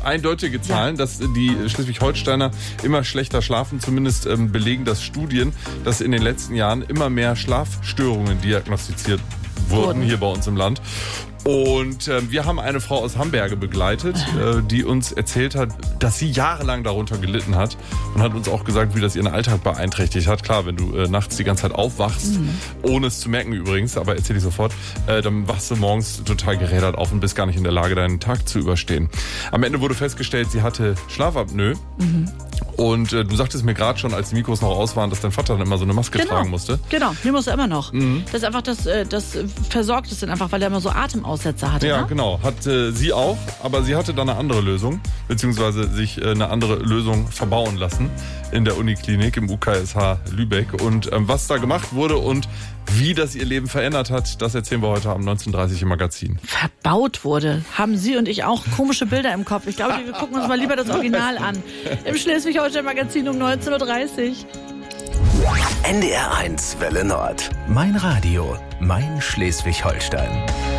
eindeutige Zahlen, dass die Schleswig-Holsteiner immer schlechter schlafen. Zumindest belegen das Studien, dass in den letzten Jahren immer mehr Schlafstörungen diagnostiziert wurden hier bei uns im Land. Und wir haben eine Frau aus Hamburg begleitet, die uns erzählt hat, dass sie jahrelang darunter gelitten hat und hat uns auch gesagt, wie das ihren Alltag beeinträchtigt hat. Klar, wenn du nachts die ganze Zeit aufwachst, ohne es zu merken übrigens, aber erzähl ich sofort, dann wachst du morgens total gerädert auf und bist gar nicht in der Lage, deinen Tag zu überstehen. Am Ende wurde festgestellt, sie hatte Schlafapnoe. Und du sagtest mir gerade schon, als die Mikros noch aus waren, dass dein Vater dann immer so eine Maske tragen musste. Genau, mir muss er immer noch. Das ist einfach das versorgt es dann einfach, weil er immer so Atemaussetzer hatte. Ja, ne? genau. Hat sie auch, aber sie hatte dann eine andere Lösung, beziehungsweise sich eine andere Lösung verbauen lassen in der Uniklinik im UKSH Lübeck. Und was da gemacht wurde und wie das ihr Leben verändert hat, das erzählen wir heute am 19.30 im Magazin. Verbaut wurde. Haben Sie und ich auch komische Bilder im Kopf. Ich glaube, wir gucken uns mal lieber das Original an. Im Schleswig-Holstein-Magazin um 19.30 Uhr. NDR 1 Welle Nord. Mein Radio. Mein Schleswig-Holstein.